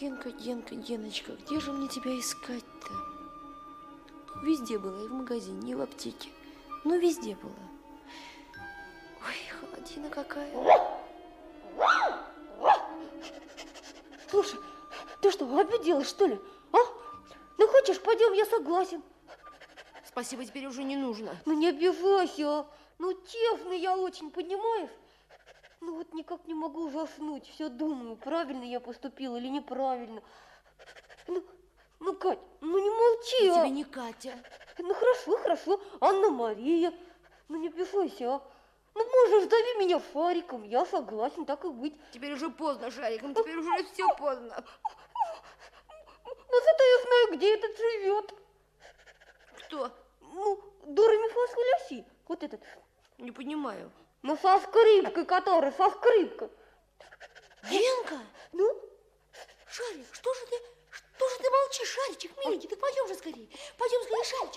Генка, Генка, Геночка, где же мне тебя искать-то? Везде была, и в магазине, и в аптеке. Ну, везде была. Ой, холодина какая. Слушай, ты что, обиделась, что ли? А? Ну, хочешь, пойдем, я согласен. Спасибо, теперь уже не нужно. Ну, не обижайся, а. Ну, честно, я очень, понимаешь? Ну, вот никак не могу заснуть. Все думаю, правильно я поступила или неправильно. Ну, Кать, ну не молчи, Я а. тебе не Катя. Ну, хорошо, хорошо. Анна-Мария. Ну, не обижайся, а. Ну, можешь, зови меня Шариком. Я согласен, так и быть. Теперь уже поздно, Шариком, теперь уже все поздно. Но зато я знаю, где этот живет. Кто? Ну, Дора Мифас. Вот этот. Не понимаю. Ну, со скрипкой, который, со скрипкой. Генка? Ну? Шарик, что же ты молчишь, Шаричек, миленький, ты пойдем же скорее. Пойдем скорее, Шарик.